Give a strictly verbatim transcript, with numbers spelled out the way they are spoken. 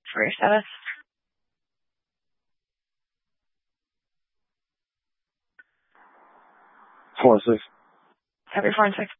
for your status. Four and six. Happy four and six.